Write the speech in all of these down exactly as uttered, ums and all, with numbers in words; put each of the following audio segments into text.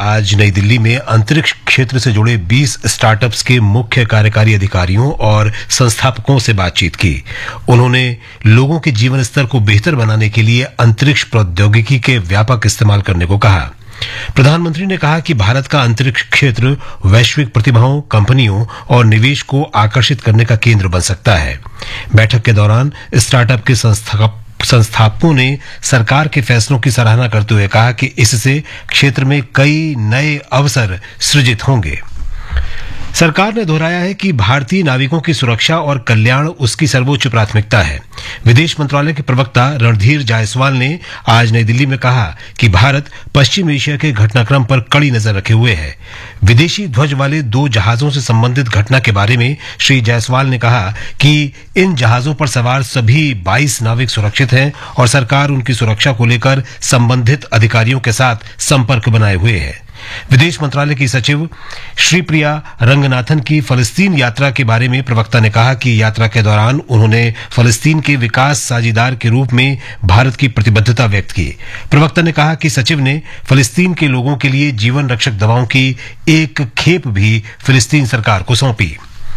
आज नई दिल्ली में अंतरिक्ष क्षेत्र से जुड़े बीस स्टार्टअप्स के मुख्य कार्यकारी अधिकारियों और संस्थापकों से बातचीत की। उन्होंने लोगों के जीवन स्तर को बेहतर बनाने के लिए अंतरिक्ष प्रौद्योगिकी के व्यापक इस्तेमाल करने को कहा। प्रधानमंत्री ने कहा कि भारत का अंतरिक्ष क्षेत्र वैश्विक प्रतिभाओं, कंपनियों और निवेश को आकर्षित करने का केंद्र बन सकता है। बैठक के दौरान स्टार्टअप के संस्थापक संस्थापकों ने सरकार के फैसलों की सराहना करते हुए कहा कि इससे क्षेत्र में कई नए अवसर सृजित होंगे। सरकार ने दोहराया है कि भारतीय नाविकों की सुरक्षा और कल्याण उसकी सर्वोच्च प्राथमिकता है। विदेश मंत्रालय के प्रवक्ता रणधीर जायसवाल ने आज नई दिल्ली में कहा कि भारत पश्चिम एशिया के घटनाक्रम पर कड़ी नजर रखे हुए है। विदेशी ध्वज वाले दो जहाजों से संबंधित घटना के बारे में श्री जायसवाल ने कहा कि इन जहाजों पर सवार सभी बाईस नाविक सुरक्षित हैं और सरकार उनकी सुरक्षा को लेकर संबंधित अधिकारियों के साथ संपर्क बनाए हुए है। विदेश मंत्रालय की सचिव श्रीप्रिया रंगनाथन की फलस्तीन यात्रा के बारे में प्रवक्ता ने कहा कि यात्रा के दौरान उन्होंने फलस्तीन के विकास साझीदार के रूप में भारत की प्रतिबद्धता व्यक्त की। प्रवक्ता ने कहा कि सचिव ने फलस्तीन के लोगों के लिए जीवन रक्षक दवाओं की एक खेप भी फलस्तीन सरकार को सौंपी।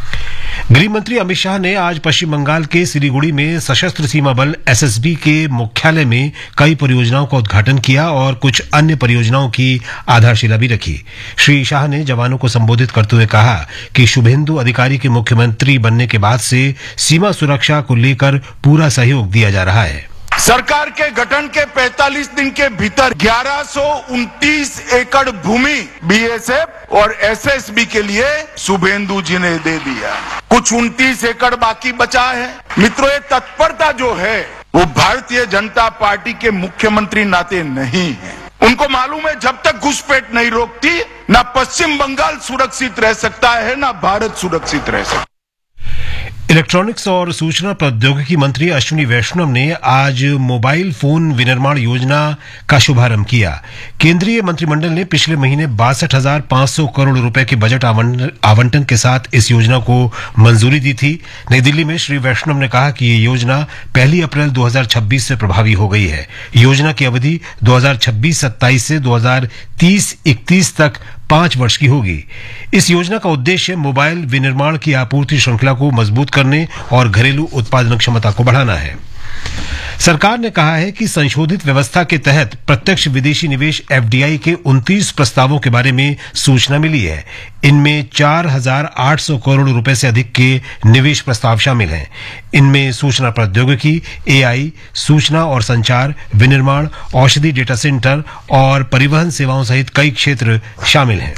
गृह मंत्री अमित शाह ने आज पश्चिम बंगाल के सिलीगुड़ी में सशस्त्र सीमा बल एसएसबी के मुख्यालय में कई परियोजनाओं का उद्घाटन किया और कुछ अन्य परियोजनाओं की आधारशिला भी रखी। श्री शाह ने जवानों को संबोधित करते हुए कहा कि शुभेंदु अधिकारी के मुख्यमंत्री बनने के बाद से सीमा सुरक्षा को लेकर पूरा सहयोग दिया जा रहा है। सरकार के गठन के पैंतालीस दिन के भीतर ग्यारह सौ उनतीस एकड़ भूमि बीएसएफ और एसएसबी के लिए शुभेंदु जी ने दे दिया। कुछ उनतीस एकड़ बाकी बचा है। मित्रों, ये तत्परता जो है वो भारतीय जनता पार्टी के मुख्यमंत्री नाते नहीं है। उनको मालूम है जब तक घुसपैठ नहीं रोकती ना पश्चिम बंगाल सुरक्षित रह सकता है ना भारत सुरक्षित रह सकता है। इलेक्ट्रॉनिक्स और सूचना प्रौद्योगिकी मंत्री अश्विनी वैष्णव ने आज मोबाइल फोन विनिर्माण योजना का शुभारंभ किया। केंद्रीय मंत्रिमंडल ने पिछले महीने बासठ हजार पांच सौ करोड़ रुपए के बजट आवंटन के साथ इस योजना को मंजूरी दी थी। नई दिल्ली में श्री वैष्णव ने कहा कि ये योजना पहली अप्रैल दो हजार छब्बीस से प्रभावी हो गई है। योजना की अवधि दो हजार छब्बीस सत्ताईस से दो हजार तीस इकतीस तक पांच वर्ष की होगी। इस योजना का उद्देश्य मोबाइल विनिर्माण की आपूर्ति श्रृंखला को मजबूत करने और घरेलू उत्पादन क्षमता को बढ़ाना है। सरकार ने कहा है कि संशोधित व्यवस्था के तहत प्रत्यक्ष विदेशी निवेश एफडीआई के उनतीस प्रस्तावों के बारे में सूचना मिली है। इनमें चार हजार आठ सौ करोड़ रुपए से अधिक के निवेश प्रस्ताव शामिल हैं। इनमें सूचना प्रौद्योगिकी, एआई, सूचना और संचार, विनिर्माण, औषधि डेटा सेंटर और परिवहन सेवाओं सहित कई क्षेत्र शामिल हैं।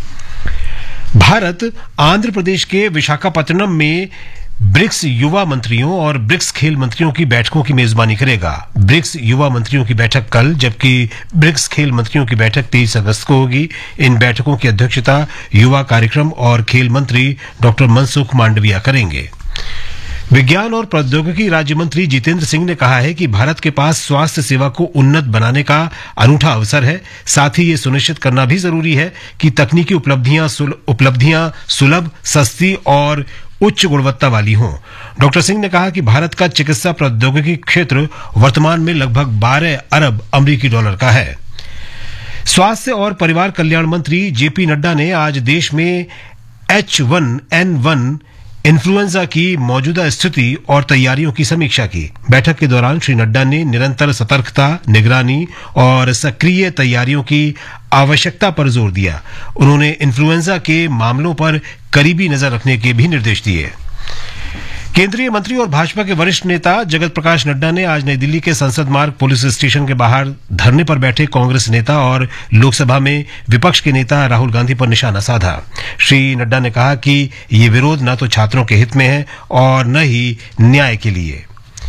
भारत आंध्र प्रदेश के विशाखापत्तनम में ब्रिक्स युवा मंत्रियों और ब्रिक्स खेल मंत्रियों की बैठकों की मेजबानी करेगा। ब्रिक्स युवा मंत्रियों की बैठक कल जबकि ब्रिक्स खेल मंत्रियों की बैठक तेईस अगस्त को होगी। इन बैठकों की अध्यक्षता युवा कार्यक्रम और खेल मंत्री डॉक्टर मनसुख मांडविया करेंगे। विज्ञान और प्रौद्योगिकी राज्य मंत्री जितेंद्र सिंह ने कहा है कि भारत के पास स्वास्थ्य सेवा को उन्नत बनाने का अनूठा अवसर है। साथ ही ये सुनिश्चित करना भी जरूरी है कि तकनीकी उपलब्धियां उपलब्धियां सुलभ, सस्ती और उच्च गुणवत्ता वाली हों। डॉक्टर सिंह ने कहा कि भारत का चिकित्सा प्रौद्योगिकी क्षेत्र वर्तमान में लगभग बारह अरब अमरीकी डॉलर का है। स्वास्थ्य और परिवार कल्याण मंत्री जेपी नड्डा ने आज देश में H one N one influenza की मौजूदा स्थिति और तैयारियों की समीक्षा की। बैठक के दौरान श्री नड्डा ने निरंतर सतर्कता, निगरानी और सक्रिय तैयारियों की आवश्यकता पर जोर दिया। उन्होंने इन्फ्लुएंजा के मामलों पर करीबी नजर रखने के भी निर्देश दिए। केंद्रीय मंत्री और भाजपा के वरिष्ठ नेता जगत प्रकाश नड्डा ने आज नई दिल्ली के संसद मार्ग पुलिस स्टेशन के बाहर धरने पर बैठे कांग्रेस नेता और लोकसभा में विपक्ष के नेता राहुल गांधी पर निशाना साधा। श्री नड्डा ने कहा कि ये विरोध न तो छात्रों के हित में है और न ही न्याय के लिए।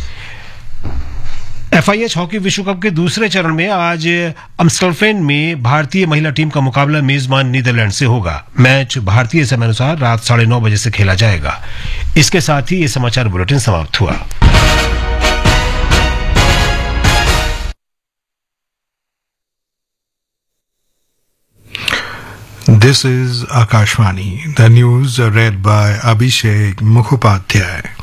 एफआईएच हॉकी विश्व कप के दूसरे चरण में आज अम्स्टरडैम में भारतीय महिला टीम का मुकाबला मेजबान नीदरलैंड से होगा। मैच भारतीय समय अनुसार रात साढ़े नौ बजे से खेला जाएगा। इसके साथ ही ये समाचार बुलेटिन समाप्त हुआ। This is Akashvani. The news read by Abhishek Mukhopadhyay.